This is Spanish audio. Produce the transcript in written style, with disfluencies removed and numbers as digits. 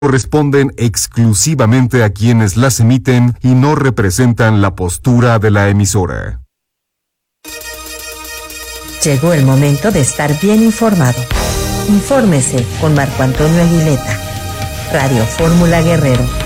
corresponden exclusivamente a quienes las emiten y no representan la postura de la emisora. Llegó el momento de estar bien informado. Infórmese con Marco Antonio Aguileta. Radio Fórmula Guerrero.